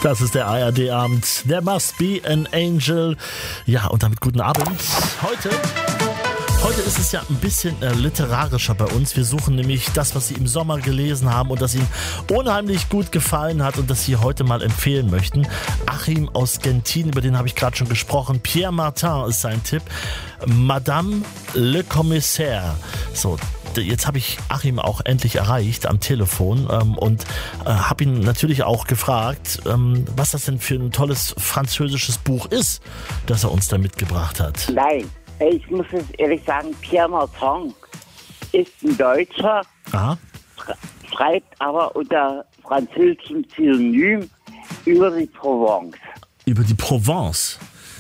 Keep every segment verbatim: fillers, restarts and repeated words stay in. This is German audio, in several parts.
Das ist der A R D-Abend. There must be an angel. Ja, und damit guten Abend. Heute... Heute ist es ja ein bisschen äh, literarischer bei uns. Wir suchen nämlich das, was Sie im Sommer gelesen haben und das Ihnen unheimlich gut gefallen hat und das Sie heute mal empfehlen möchten. Achim aus Gentin, über den habe ich gerade schon gesprochen. Pierre Martin ist sein Tipp. Madame le Commissaire. So, jetzt habe ich Achim auch endlich erreicht am Telefon ähm, und äh, habe ihn natürlich auch gefragt, ähm, was das denn für ein tolles französisches Buch ist, das er uns da mitgebracht hat. Nein. Ich muss es ehrlich sagen, Pierre Martin ist ein Deutscher, Aha. schreibt aber unter französischem Pseudonym über die Provence. Über die Provence?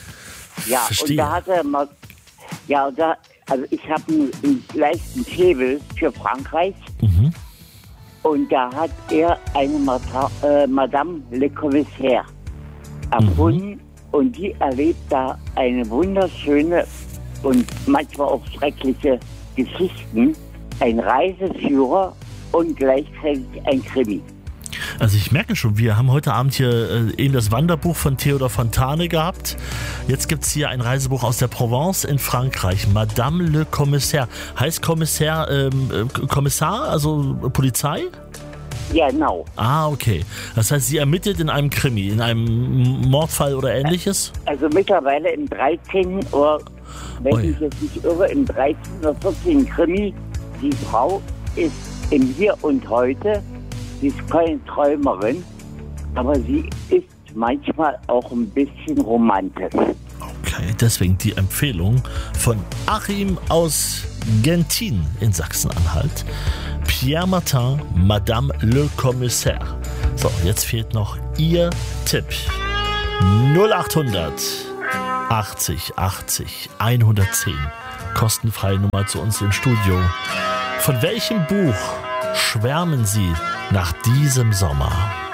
Ja, Verstehe. und da hat er mal, ja, und da, also ich habe einen, einen leichten Faible für Frankreich. Mhm. Und da hat er eine Martin, äh, Madame le Commissaire erfunden. Mhm. Und die erlebt da eine wunderschöne und manchmal auch schreckliche Geschichten. Ein Reiseführer und gleichzeitig ein Krimi. Also ich merke schon, wir haben heute Abend hier äh, eben das Wanderbuch von Theodor Fontane gehabt. Jetzt gibt es hier ein Reisebuch aus der Provence in Frankreich. Madame le Commissaire. Heißt Kommissar, ähm, Kommissar, also Polizei? Ja, genau. Ah, okay. Das heißt, sie ermittelt in einem Krimi, in einem Mordfall oder ähnliches? Also mittlerweile im dreizehnten oder, wenn Ui. ich jetzt nicht irre, im dreizehnten oder vierzehnten Krimi. Die Frau ist im Hier und Heute, sie ist keine Träumerin, aber sie ist manchmal auch ein bisschen romantisch. Okay, deswegen die Empfehlung von Achim aus Gentin in Sachsen-Anhalt. Pierre Martin, Madame le Commissaire. So, jetzt fehlt noch Ihr Tipp. null achthundert achtzig achtzig hundertzehn. Kostenfreie Nummer zu uns im Studio. Von welchem Buch schwärmen Sie nach diesem Sommer?